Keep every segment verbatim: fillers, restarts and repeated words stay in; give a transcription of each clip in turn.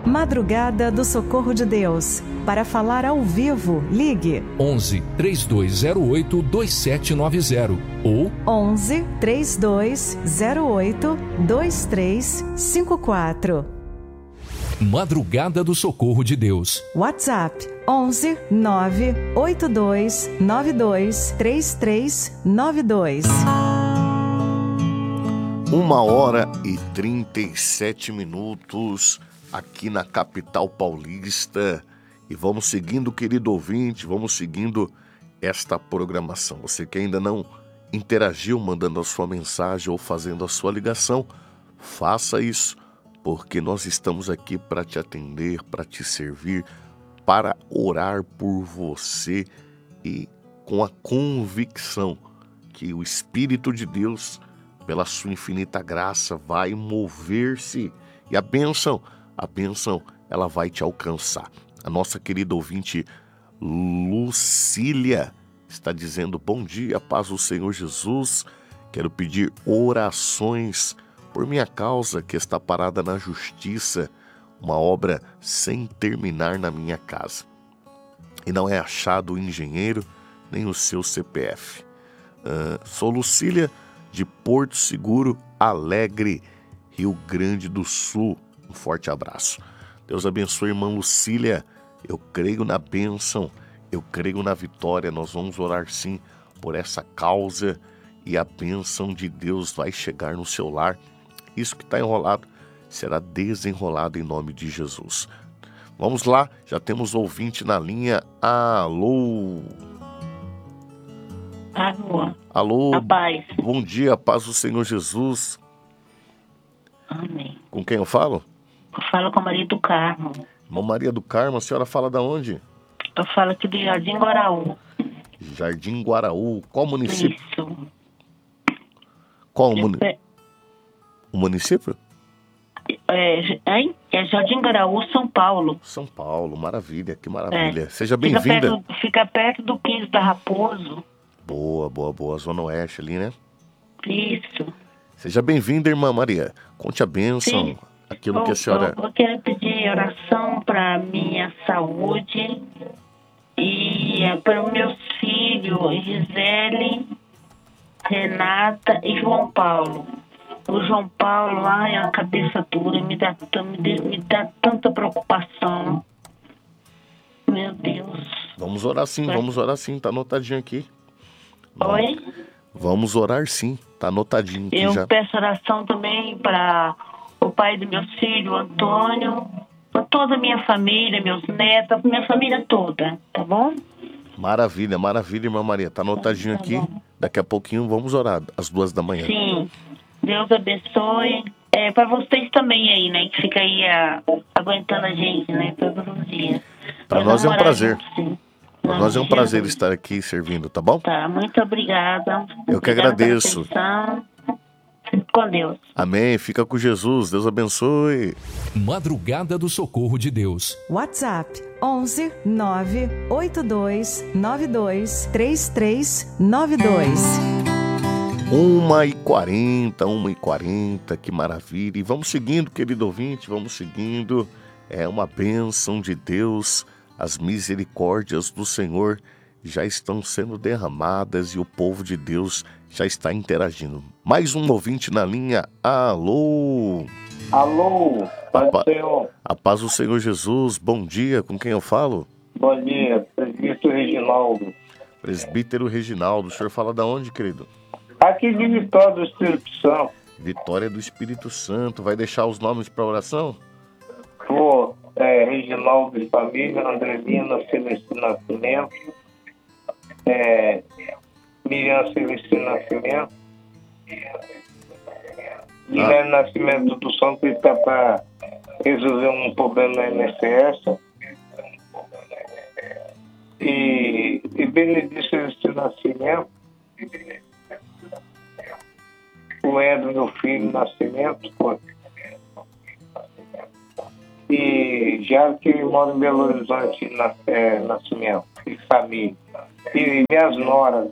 Madrugada do Socorro de Deus. Para falar ao vivo, ligue onze, três dois zero oito, dois sete nove zero ou onze, três dois zero oito, dois três cinco quatro. Madrugada do Socorro de Deus. WhatsApp onze, nove oito dois nove dois três três nove dois. Uma hora e trinta e sete minutos aqui na capital paulista. E vamos seguindo, querido ouvinte, vamos seguindo esta programação. Você que ainda não interagiu mandando a sua mensagem ou fazendo a sua ligação, faça isso, porque nós estamos aqui para te atender, para te servir, para orar por você e com a convicção que o Espírito de Deus, pela sua infinita graça, vai mover-se e a bênção, a bênção, ela vai te alcançar. A nossa querida ouvinte Lucília está dizendo: bom dia, paz do Senhor Jesus, quero pedir orações por minha causa que está parada na justiça, uma obra sem terminar na minha casa. E não é achado o engenheiro nem o seu C P F. Uh, sou Lucília de Porto Seguro, Alegre, Rio Grande do Sul. Um forte abraço. Deus abençoe, irmã Lucília. Eu creio na bênção, eu creio na vitória. Nós vamos orar sim por essa causa e a bênção de Deus vai chegar no seu lar. Isso que está enrolado será desenrolado em nome de Jesus. Vamos lá, já temos ouvinte na linha. Alô? Alô? Alô? A paz. Bom dia, paz do Senhor Jesus. Amém. Com quem eu falo? Eu falo com a Maria do Carmo. Irmã Maria do Carmo, a senhora fala da onde? Eu falo aqui do Jardim Guaraú. Jardim Guaraú. Qual município? Isso. Qual muni... o município? É, é, é Jardim Guaraú, São Paulo. São Paulo, maravilha, que maravilha. É. Seja bem-vinda. Fica, fica perto do quinze da Raposo. Boa, boa, boa. Zona Oeste ali, né? Isso. Seja bem-vinda, irmã Maria. Conte a bênção. Sim. Aquilo eu, que a senhora... Eu, eu quero pedir oração para minha saúde e para os meus filhos, Gisele, Renata e João Paulo. O João Paulo, ai, a cabeça dura, me dá, me, me dá tanta preocupação. Meu Deus. Vamos orar sim, Vai. vamos orar sim, tá anotadinho aqui. Oi? Vamos orar sim, tá anotadinho aqui Eu já. peço oração também para o pai do meu filho, Antônio, para toda a minha família, meus netos, minha família toda, tá bom? Maravilha, maravilha, irmã Maria. Tá anotadinho tá aqui. Bom. Daqui a pouquinho vamos orar, às duas da manhã. Sim. Deus abençoe. É, para vocês também aí, né? Que fica aí a, aguentando a gente, né? Todos os dias. Para nós é um prazer. Para nós é um prazer Jesus. estar aqui servindo, tá bom? Tá, muito obrigada. Eu que Obrigada agradeço. Com Deus. Amém. Fica com Jesus. Deus abençoe. Madrugada do Socorro de Deus. WhatsApp onze, nove oito dois nove dois três três nove dois. Uma e quarenta, uma e quarenta, que maravilha. E vamos seguindo, querido ouvinte, vamos seguindo. É uma bênção de Deus. As misericórdias do Senhor já estão sendo derramadas e o povo de Deus já está interagindo. Mais um ouvinte na linha. Alô? Alô, Pai do Senhor. A paz do Senhor Jesus. Bom dia, com quem eu falo? Bom dia, presbítero Reginaldo. Presbítero Reginaldo. O senhor fala da onde, querido? Aqui de Vitória do Espírito Santo. Vitória do Espírito Santo. Vai deixar os nomes para oração? Vou, é, Reginaldo de família, Andrelina Celestino Nascimento, é, Miriam Celestino Nascimento, Guilherme ah. Nascimento do Santo, que está para resolver um problema na N S S. E, e Benedito Celestino Nascimento, o Edro, meu filho, Nascimento, pô. E já que mora em Belo Horizonte, na, é, Nascimento, e família. E minhas noras.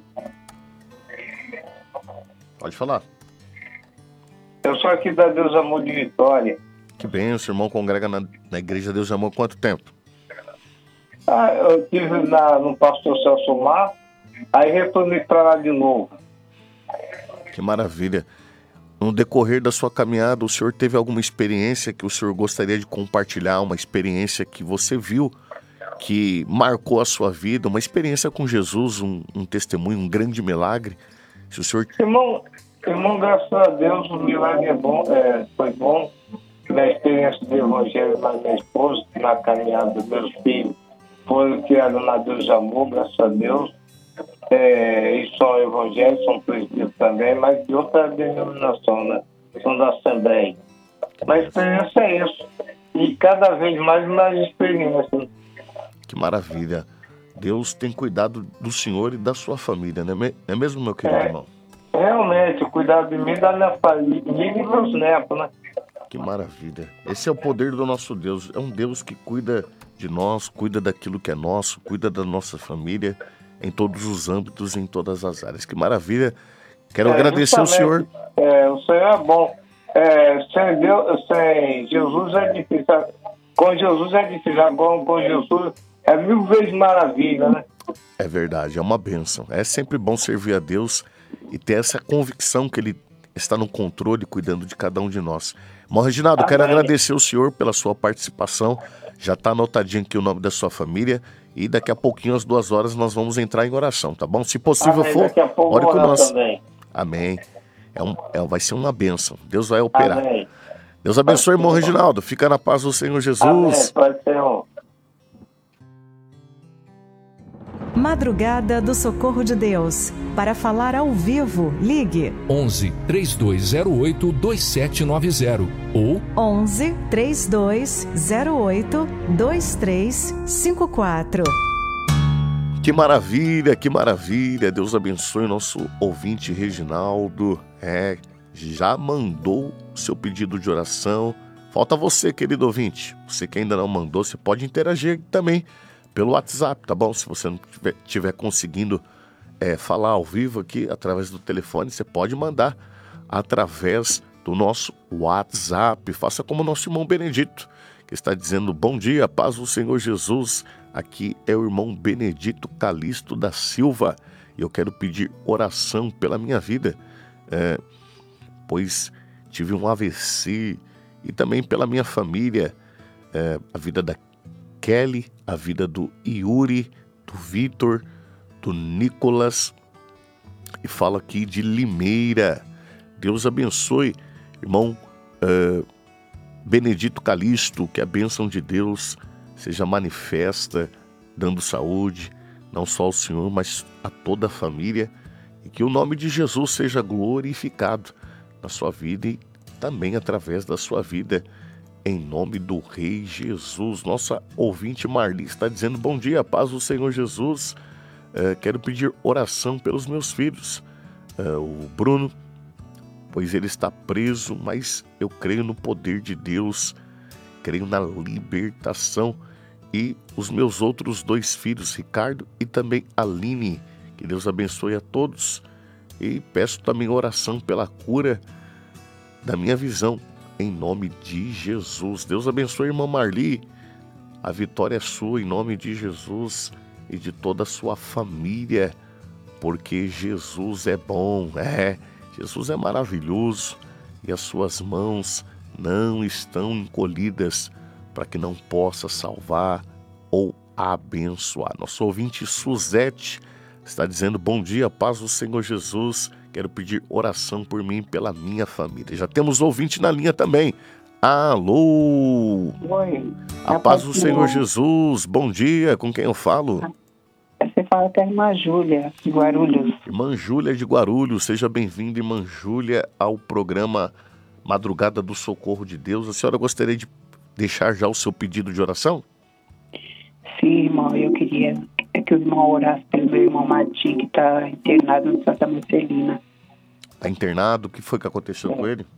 Pode falar. Eu sou aqui da Deus Amor de Vitória. Que bem, o seu irmão congrega na, na Igreja Deus de Amor há quanto tempo? Ah, eu estive na, no pastor Celso Mar, aí retornei para lá de novo. Que maravilha. No decorrer da sua caminhada, o senhor teve alguma experiência que o senhor gostaria de compartilhar, uma experiência que você viu, que marcou a sua vida, uma experiência com Jesus, um, um testemunho, um grande milagre? Se o senhor... Irmão, irmão, graças a Deus, o milagre é bom, é, foi bom. Na experiência do Evangelho na minha esposa, na caminhada dos meus filhos, foram criados na Deus de Amor, graças a Deus. É, eles são evangélicos, são presbíteros também, mas de outra denominação, né? São da Assembleia. Mas a experiência é isso. E cada vez mais, mais experiência. Que maravilha. Deus tem cuidado do senhor e da sua família, não é, é mesmo, meu querido é, irmão? Realmente, cuidado de mim e da minha família, e meus netos, né? Que maravilha. Esse é o poder do nosso Deus. É um Deus que cuida de nós, cuida daquilo que é nosso, cuida da nossa família, em todos os âmbitos, em todas as áreas. Que maravilha. Quero é, agradecer ao senhor. É, o senhor é bom. É, sem, Deus, sem Jesus é difícil. Com Jesus é difícil. Agora com Jesus é mil vezes maravilha, né? É verdade, é uma bênção. É sempre bom servir a Deus e ter essa convicção que Ele está no controle, cuidando de cada um de nós. Irmão Reginaldo, quero agradecer ao senhor pela sua participação. Já está anotadinho aqui o nome da sua família. E daqui a pouquinho, às duas horas, nós vamos entrar em oração, tá bom? Se possível Amém. for, ore com nós. Também. Amém. É um, é, vai ser uma bênção. Deus vai operar. Amém. Deus abençoe, irmão Reginaldo. Fica na paz do Senhor Jesus. Amém. Pode ser um. Madrugada do Socorro de Deus. Para falar ao vivo, ligue onze, três dois zero oito, dois sete nove zero ou onze, três dois zero oito, dois três cinco quatro. Que maravilha, que maravilha. Deus abençoe o nosso ouvinte Reginaldo. É, já mandou o seu pedido de oração. Falta você, querido ouvinte. Você que ainda não mandou, você pode interagir também pelo WhatsApp, tá bom? Se você não tiver, tiver conseguindo é, falar ao vivo aqui através do telefone, você pode mandar através do nosso WhatsApp. Faça como o nosso irmão Benedito, que está dizendo: bom dia, paz do Senhor Jesus. Aqui é o irmão Benedito Calixto da Silva e eu quero pedir oração pela minha vida, é, pois tive um A V C, e também pela minha família, é, a vida da Kelly, a vida do Yuri, do Vitor, do Nicolas, e fala aqui de Limeira. Deus abençoe, irmão uh, Benedito Calixto, que a bênção de Deus seja manifesta, dando saúde, não só ao Senhor, mas a toda a família, e que o nome de Jesus seja glorificado na sua vida e também através da sua vida, em nome do Rei Jesus. Nossa ouvinte Marli está dizendo: bom dia, paz do Senhor Jesus. Uh, quero pedir oração pelos meus filhos. Uh, o Bruno, pois ele está preso, mas eu creio no poder de Deus, creio na libertação. E os meus outros dois filhos, Ricardo e também Aline, que Deus abençoe a todos. E peço também oração pela cura da minha visão, em nome de Jesus. Deus abençoe a irmã Marli. A vitória é sua, em nome de Jesus e de toda a sua família, porque Jesus é bom, é, Jesus é maravilhoso e as suas mãos não estão encolhidas para que não possa salvar ou abençoar. Nosso ouvinte Suzete está dizendo: bom dia, paz do Senhor Jesus. Quero pedir oração por mim e pela minha família. Já temos ouvinte na linha também. Alô! Oi. A paz do Senhor Jesus. Bom dia, com quem eu falo? Você fala com a irmã Júlia, de Guarulhos. Irmã Júlia de Guarulhos. Seja bem-vinda, irmã Júlia, ao programa Madrugada do Socorro de Deus. A senhora gostaria de deixar já o seu pedido de oração? Sim, irmão. Eu queria que o irmão orasse pelo meu irmão Mati, que está internado no Santa Marcelina. Está internado? O que foi que aconteceu é. com ele?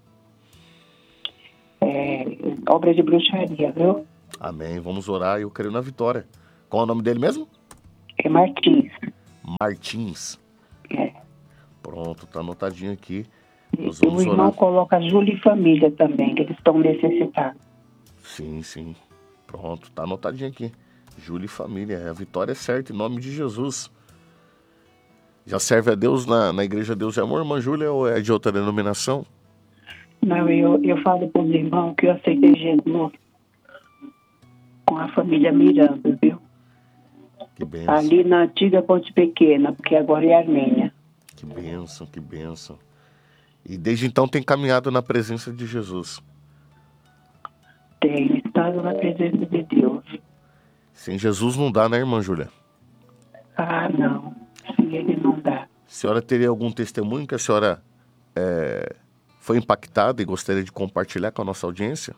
É, obra de bruxaria, viu? Amém. Vamos orar e eu creio na vitória. Qual é o nome dele mesmo? É Martins. Martins. É. Pronto, tá anotadinho aqui. Nós vamos o irmão orar. coloca Júlia e família também, que eles estão necessitados. Sim, sim. Pronto, tá anotadinho aqui. Júlia e família. A vitória é certa, em nome de Jesus. Já serve a Deus na, na Igreja Deus e Amor, irmã Júlia, ou é de outra denominação? Não, eu, eu falo para os irmãos que eu aceitei Jesus com a família Miranda, viu? Que bênção. Ali na antiga Ponte Pequena, porque agora é Armênia. Que bênção, que bênção. E desde então tem caminhado na presença de Jesus. Tenho estado na presença de Deus. Sem Jesus não dá, né, irmã Júlia? Ah, não. Sem ele não dá. A senhora teria algum testemunho que a senhora é, foi impactada e gostaria de compartilhar com a nossa audiência?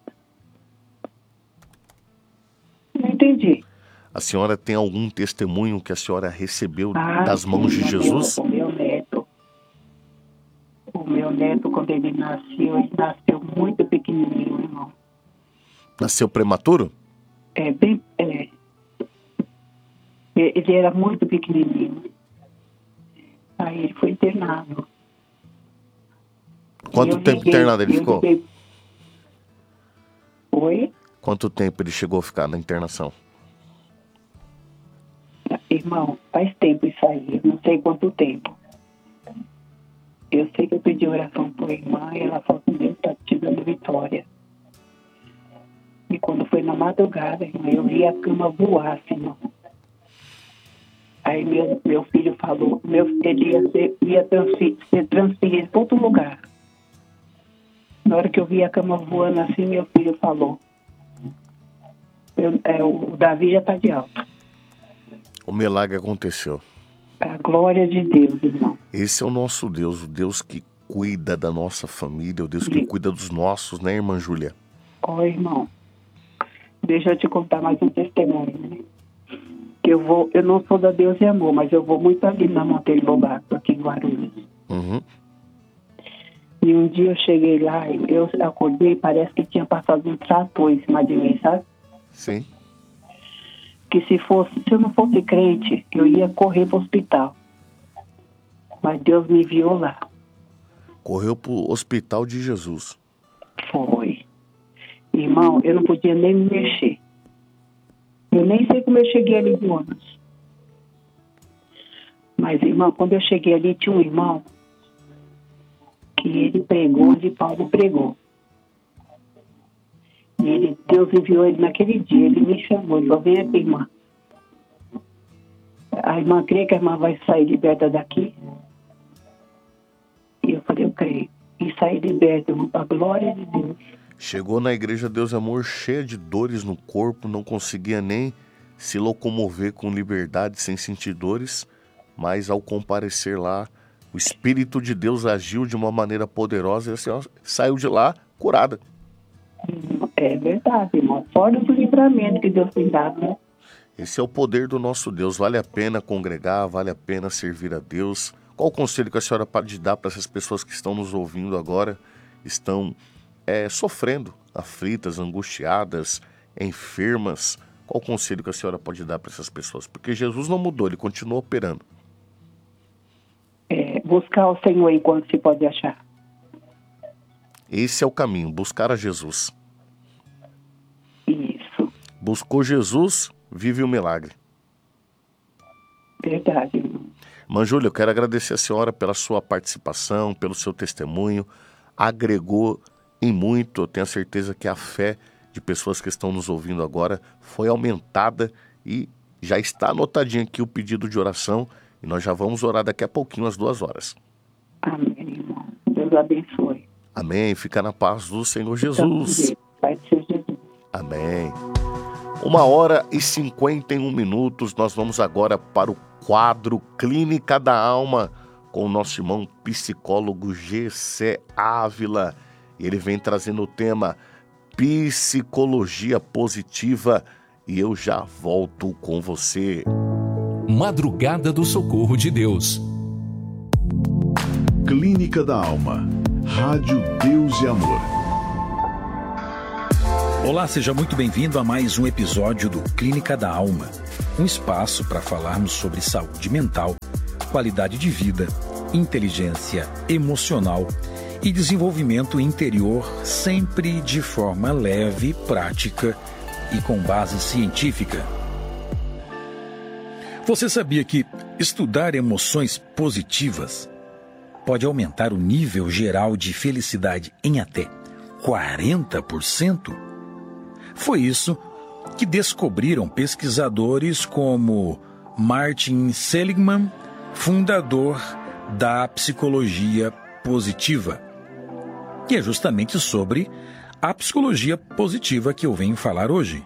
Não entendi. A senhora tem algum testemunho que a senhora recebeu Ah, das mãos sim, de Jesus? O meu neto. O meu neto, quando ele nasceu, ele nasceu muito pequenininho, irmão. Nasceu prematuro? É, bem... É. Ele era muito pequenininho. Aí ele foi internado. Quanto Eu tempo liguei- internado ele eu ficou? liguei- Oi? Quanto tempo ele chegou a ficar na internação? Irmão, faz tempo isso aí, eu não sei quanto tempo. Eu sei que eu pedi oração por irmã e ela falou que Deus está te dando vitória. E quando foi na madrugada, irmã, eu vi a cama voar, irmão. Aí meu, meu filho falou, meu, ele ia ser, ia transfer, ser transferido para outro lugar. Na hora que eu vi a cama voando assim, meu filho falou, eu, é, o Davi já está de alta. O milagre aconteceu. A glória de Deus, irmão. Esse é o nosso Deus, o Deus que cuida da nossa família, o Deus que Sim. cuida dos nossos, né, irmã Júlia? Ó, irmão, deixa eu te contar mais um testemunho, né? Que eu vou, eu não sou da Deus e Amor, mas eu vou muito ali na Monteiro Lobato, aqui em Guarulhos. Uhum. E um dia eu cheguei lá, e eu acordei, parece que tinha passado um trator em cima de mim, sabe? Sim. Que se fosse, se eu não fosse crente, eu ia correr para o hospital. Mas Deus me enviou lá. Correu pro hospital de Jesus. Foi. Irmão, eu não podia nem me mexer. Eu nem sei como eu cheguei ali de ônibus. Mas, irmão, quando eu cheguei ali, tinha um irmão que ele pregou onde Paulo pregou. E ele, Deus enviou ele naquele dia, ele me chamou, ele falou, vem aqui, irmã. A irmã crê que a irmã vai sair liberta daqui? E eu falei, eu creio. E saí liberta, irmão, para a glória de Deus. Chegou na Igreja Deus e Amor cheia de dores no corpo, não conseguia nem se locomover com liberdade, sem sentir dores, mas ao comparecer lá, o Espírito de Deus agiu de uma maneira poderosa e a senhora saiu de lá curada. É verdade, irmão. Fora do livramento que Deus tem dado, né? Esse é o poder do nosso Deus. Vale a pena congregar, vale a pena servir a Deus. Qual o conselho que a senhora pode dar para essas pessoas que estão nos ouvindo agora, estão é, sofrendo, aflitas, angustiadas, enfermas? Qual o conselho que a senhora pode dar para essas pessoas? Porque Jesus não mudou, ele continua operando. É, buscar o Senhor enquanto se pode achar. Esse é o caminho, buscar a Jesus. Isso. Buscou Jesus, vive o milagre. Verdade, irmão. Irmã Júlia, eu quero agradecer a senhora pela sua participação, pelo seu testemunho. Agregou em muito, eu tenho a certeza que a fé de pessoas que estão nos ouvindo agora foi aumentada e já está anotadinho aqui o pedido de oração e nós já vamos orar daqui a pouquinho, às duas horas. Amém, irmão. Deus abençoe. Amém. Fica na paz do Senhor Fica com Jesus. Deus. Pai de ser Jesus. Amém. Uma hora e cinquenta e um minutos, nós vamos agora para o quadro Clínica da Alma com o nosso irmão psicólogo G C Ávila. E ele vem trazendo o tema Psicologia Positiva e eu já volto com você. Madrugada do Socorro de Deus. Clínica da Alma. Rádio Deus e Amor. Olá, seja muito bem-vindo a mais um episódio do Clínica da Alma, um espaço para falarmos sobre saúde mental, qualidade de vida, inteligência emocional e desenvolvimento interior, sempre de forma leve, prática e com base científica. Você sabia que estudar emoções positivas pode aumentar o nível geral de felicidade em até quarenta por cento? Foi isso que descobriram pesquisadores como Martin Seligman, fundador da psicologia positiva. E é justamente sobre a psicologia positiva que eu venho falar hoje.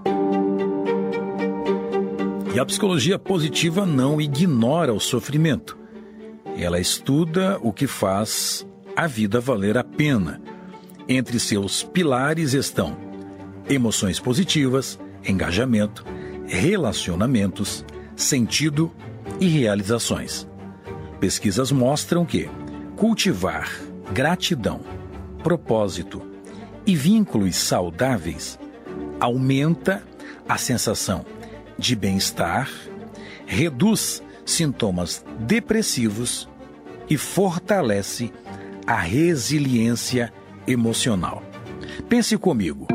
E a psicologia positiva não ignora o sofrimento. Ela estuda o que faz a vida valer a pena. Entre seus pilares estão emoções positivas, engajamento, relacionamentos, sentido e realizações. Pesquisas mostram que cultivar gratidão, propósito e vínculos saudáveis aumenta a sensação de bem-estar, reduz sintomas depressivos e fortalece a resiliência emocional. Pense comigo.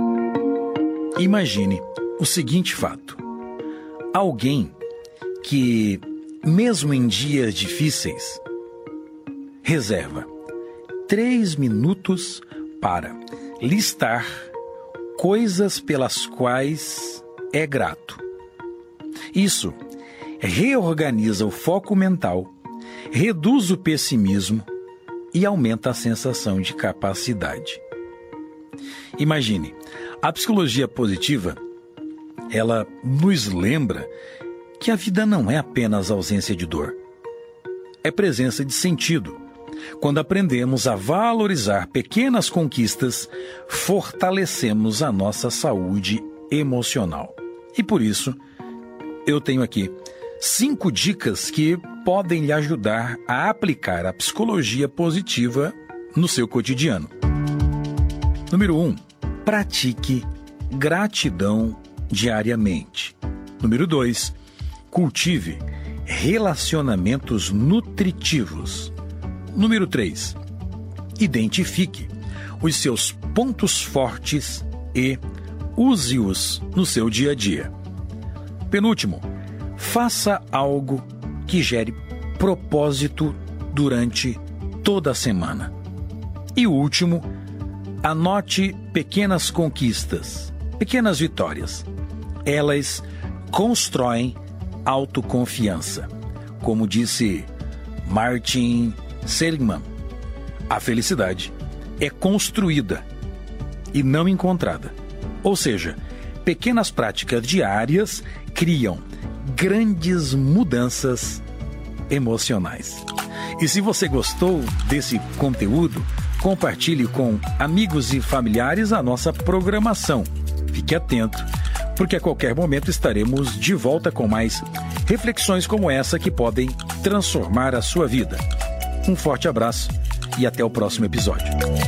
Imagine o seguinte fato: alguém que, mesmo em dias difíceis, reserva três minutos para listar coisas pelas quais é grato. Isso reorganiza o foco mental, reduz o pessimismo e aumenta a sensação de capacidade. Imagine, a psicologia positiva, ela nos lembra que a vida não é apenas ausência de dor, é presença de sentido. Quando aprendemos a valorizar pequenas conquistas, fortalecemos a nossa saúde emocional. E por isso, eu tenho aqui cinco dicas que podem lhe ajudar a aplicar a psicologia positiva no seu cotidiano. Número um, pratique gratidão diariamente. Número dois, cultive relacionamentos nutritivos. Número três, identifique os seus pontos fortes e use-os no seu dia a dia. Penúltimo, faça algo que gere propósito durante toda a semana. E o último, anote pequenas conquistas, pequenas vitórias. Elas constroem autoconfiança. Como disse Martin Seligman, a felicidade é construída e não encontrada. Ou seja, pequenas práticas diárias criam grandes mudanças emocionais. E se você gostou desse conteúdo, compartilhe com amigos e familiares a nossa programação. Fique atento, porque a qualquer momento estaremos de volta com mais reflexões como essa que podem transformar a sua vida. Um forte abraço e até o próximo episódio.